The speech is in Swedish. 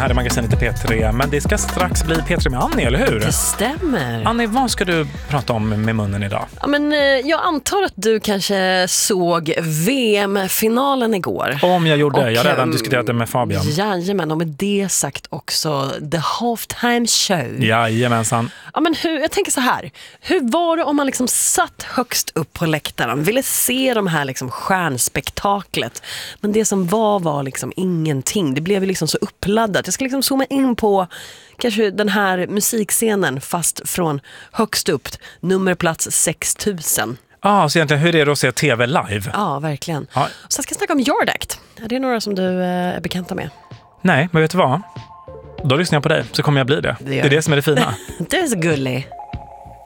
här är magasinet i P3, men det ska strax bli P3 med Annie, eller hur? Det stämmer. Annie, vad ska du prata om med munnen idag? Ja, men jag antar att du kanske såg VM-finalen igår. Om jag gjorde, Och, jag har redan diskuterat det med Fabian. Jajamän, och med det sagt också The Halftime Show. Jajamensan. Ja, men jag tänker så här. Hur var det om man liksom satt högst upp på läktaren, ville se de här liksom stjärnspektaklet, men det som var liksom ingenting. Det blev liksom så uppladdat. Jag ska liksom zooma in på kanske den här musikscenen, fast från högst upp, nummerplats 6000. Så egentligen, hur är det att se tv live? Ja, verkligen. Ja. Så ska jag snacka om Yard Act. Är det några som du är bekanta med? Nej, men vet du vad? Då lyssnar jag på dig, så kommer jag bli det. Det är det som är det fina. Det är så gullig.